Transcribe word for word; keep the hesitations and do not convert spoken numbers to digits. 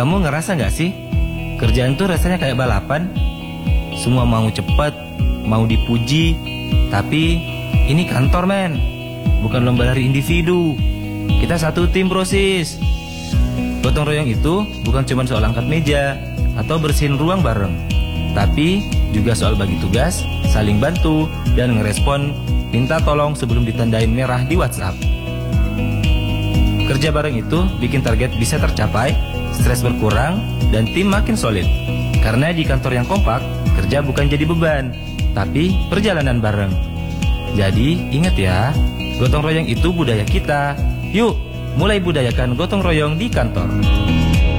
Kamu ngerasa nggak sih? Kerjaan tuh rasanya kayak balapan. Semua mau cepat, mau dipuji. Tapi ini kantor men, bukan lomba lari individu. Kita satu tim bro sis. Gotong royong itu bukan cuma soal angkat meja atau bersihin ruang bareng, tapi juga soal bagi tugas, saling bantu, dan ngerespon minta tolong sebelum ditandain merah di WhatsApp. Kerja bareng itu bikin target bisa tercapai, stres berkurang, dan tim makin solid. Karena di kantor yang kompak, kerja bukan jadi beban, tapi perjalanan bareng. Jadi ingat ya, gotong royong itu budaya kita. Yuk, mulai budayakan gotong royong di kantor.